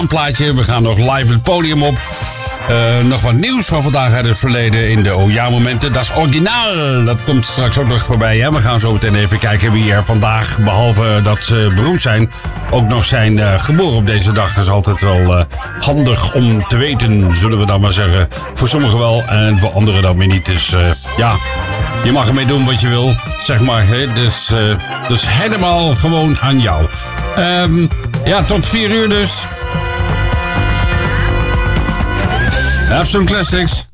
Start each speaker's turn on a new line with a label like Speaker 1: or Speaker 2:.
Speaker 1: Een plaatje. We gaan nog live het podium op. Nog wat nieuws van vandaag uit het verleden in de momenten. Dat is originaal. Dat komt straks ook nog voorbij. Hè? We gaan zo meteen even kijken wie er vandaag, behalve dat ze beroemd zijn, ook nog zijn geboren op deze dag. Dat is altijd wel handig om te weten, zullen we dan maar zeggen. Voor sommigen wel en voor anderen dan weer niet. Dus ja, je mag ermee doen wat je wil, zeg maar. Hè? Dus helemaal gewoon aan jou. Ja, tot 4 uur dus. Have some classics.